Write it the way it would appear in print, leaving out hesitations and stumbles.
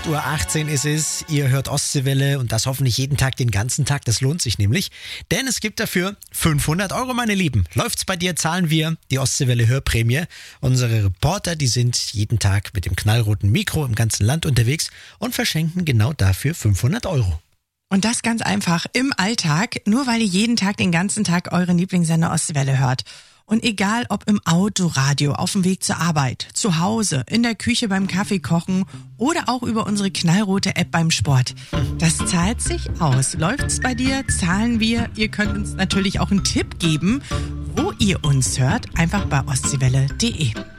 8:18 Uhr ist es. Ihr hört Ostseewelle und das hoffentlich jeden Tag, den ganzen Tag. Das lohnt sich nämlich, denn es gibt dafür 500 Euro, meine Lieben. Läuft's bei dir, zahlen wir die Ostseewelle Hörprämie. Unsere Reporter, die sind jeden Tag mit dem knallroten Mikro im ganzen Land unterwegs und verschenken genau dafür 500 Euro. Und das ganz einfach im Alltag, nur weil ihr jeden Tag, den ganzen Tag euren Lieblingssender Ostseewelle hört. Und egal ob im Autoradio, auf dem Weg zur Arbeit, zu Hause, in der Küche beim Kaffee kochen oder auch über unsere knallrote App beim Sport. Das zahlt sich aus. Läuft's bei dir? Zahlen wir? Ihr könnt uns natürlich auch einen Tipp geben, wo ihr uns hört. Einfach bei ostseewelle.de.